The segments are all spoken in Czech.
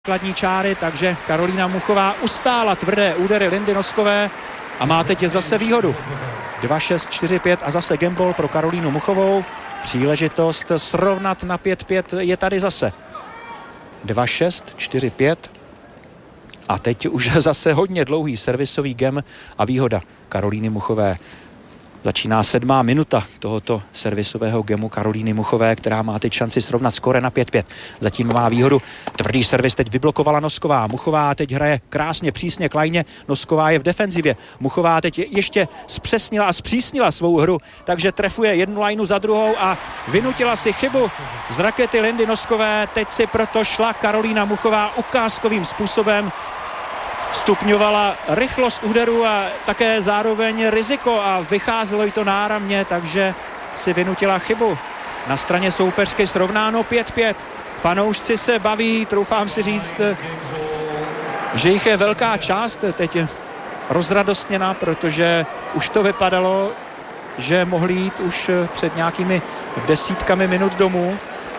základní čáry, takže Karolína Muchová ustála tvrdé údery Lindy Noskové a má teď zase výhodu. 2-6, 4-5 a zase gambol pro Karolínu Muchovou. Příležitost srovnat na 5-5 je tady zase. 2-6, 4-5 a teď už zase hodně dlouhý servisový gem a výhoda Karolíny Muchové. Začíná 7. minuta tohoto servisového gemu Karolíny Muchové, která má teď šanci srovnat skóre na 5-5. Zatím má výhodu. Tvrdý servis teď vyblokovala Nosková. Muchová teď hraje krásně, přísně, klajně. Nosková je v defenzivě. Muchová teď ještě zpřesnila a zpřísnila svou hru, takže trefuje jednu lajnu za druhou a vynutila si chybu z rakety Lindy Noskové. Teď si proto šla Karolína Muchová ukázkovým způsobem. Stupňovala rychlost úderu a také zároveň riziko a vycházelo jí to náramně, takže si vynutila chybu. Na straně soupeřky srovnáno 5-5. Fanoušci se baví, troufám si říct, že jich je velká část teď rozradostněna, protože už to vypadalo, že mohli jít už před nějakými desítkami minut domů.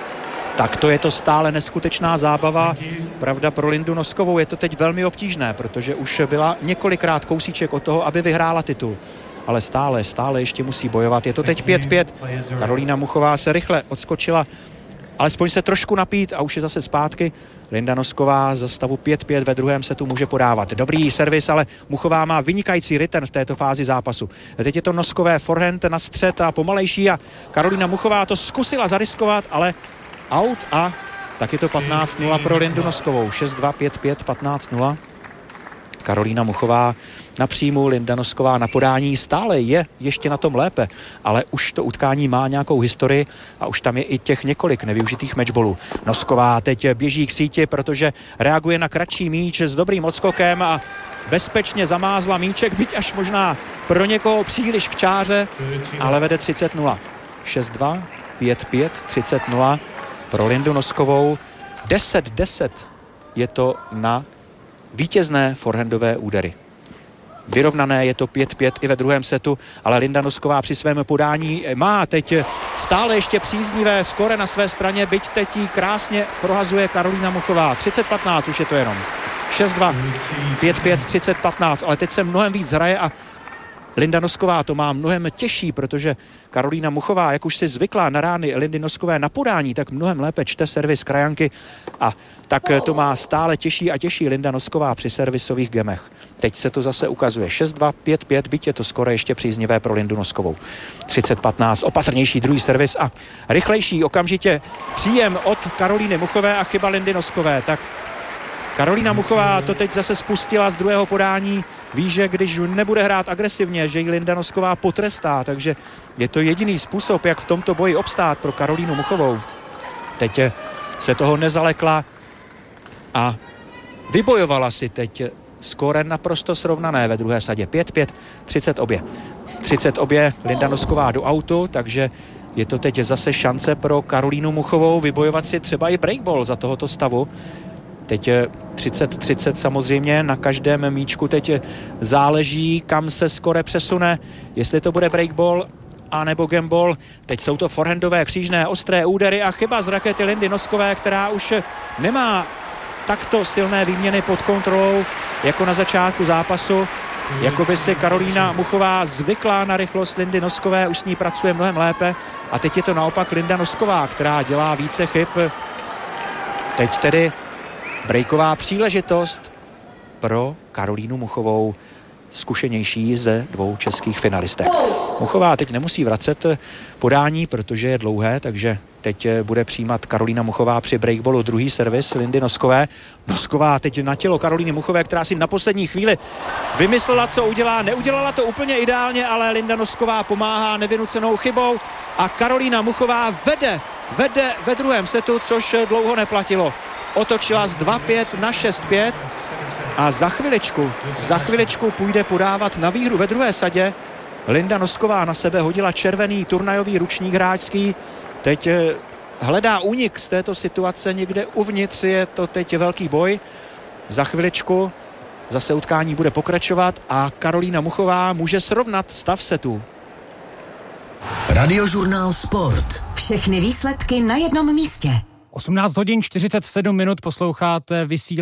Tak to je to stále neskutečná zábava. Pravda, pro Lindu Noskovou je to teď velmi obtížné, protože už byla několikrát kousíček od toho, aby vyhrála titul. Ale stále ještě musí bojovat. Je to teď 5-5. Karolína Muchová se rychle odskočila, alespoň se trošku napít a už je zase zpátky. Linda Nosková za stavu 5-5 ve druhém setu může podávat. Dobrý servis, ale Muchová má vynikající return v této fázi zápasu. Teď je to Noskové forehand na střed a pomalejší a Karolína Muchová to zkusila zariskovat, ale out a tak je to 15-0 pro Lindu Noskovou. 6-2, 5-5, 15-0. Karolína Muchová na příjmu, Linda Nosková na podání, stále je ještě na tom lépe, ale už to utkání má nějakou historii a už tam je i těch několik nevyužitých matchballů. Nosková teď běží k síti, protože reaguje na kratší míč s dobrým odskokem a bezpečně zamázla míček, byť až možná pro někoho příliš k čáře, ale vede 30-0. 6-2, 5-5, 30-0 pro Lindu Noskovou. 10-10 je to na vítězné forehandové údery. Vyrovnané je to 5-5 i ve druhém setu, ale Linda Nosková při svém podání má teď stále ještě příznivé skóre na své straně, byť teď jí krásně prohazuje Karolína Muchová. 30-15 už je to jenom. 6-2, 5-5, 30-15, ale teď se mnohem víc hraje a Linda Nosková to má mnohem těžší, protože Karolína Muchová, jak už si zvykla na rány Lindy Noskové na podání, tak mnohem lépe čte servis krajanky a tak to má stále těžší a těžší Linda Nosková při servisových gemech. Teď se to zase ukazuje 6-2, 5-5, byť je to skoro ještě příznivé pro Lindu Noskovou. 30-15, opatrnější druhý servis a rychlejší okamžitě příjem od Karolíny Muchové a chyba Lindy Noskové. Tak Karolína Muchová to teď zase spustila z druhého podání. Ví, že když nebude hrát agresivně, že ji Linda Nosková potrestá, takže je to jediný způsob, jak v tomto boji obstát pro Karolínu Muchovou. Teď se toho nezalekla a vybojovala si teď skóre naprosto srovnané ve druhé sadě. 5-5, 30 obě. 30 obě, Linda Nosková do autu, takže je to teď zase šance pro Karolínu Muchovou vybojovat si třeba i breakball za tohoto stavu. Teď 30-30 samozřejmě, na každém míčku teď záleží, kam se skóre přesune, jestli to bude breakball a nebo gamball. Teď jsou to forehandové křížné ostré údery a chyba z rakety Lindy Noskové, která už nemá takto silné výměny pod kontrolou jako na začátku zápasu. Jako by si Karolína Muchová zvykla na rychlost Lindy Noskové, už s ní pracuje mnohem lépe a teď je to naopak Linda Nosková, která dělá více chyb. Teď tedy breaková příležitost pro Karolínu Muchovou, zkušenější ze dvou českých finalistek. Muchová teď nemusí vracet podání, protože je dlouhé, takže teď bude přijímat Karolína Muchová při breakballu druhý servis Lindy Noskové. Nosková teď na tělo Karolíny Muchové, která si na poslední chvíli vymyslela, co udělá. Neudělala to úplně ideálně, ale Linda Nosková pomáhá nevynucenou chybou a Karolína Muchová vede ve druhém setu, což dlouho neplatilo. Otočila z 2-5 na 6-5 a za chviličku půjde podávat na výhru ve druhé sadě. Linda Nosková na sebe hodila červený turnajový ručník hráčský. Teď hledá únik z této situace někde uvnitř, je to teď velký boj. Za chviličku zase utkání bude pokračovat a Karolína Muchová může srovnat stav setu. Radiožurnál Sport. Všechny výsledky na jednom místě. 18 hodin 47 minut posloucháte vysílání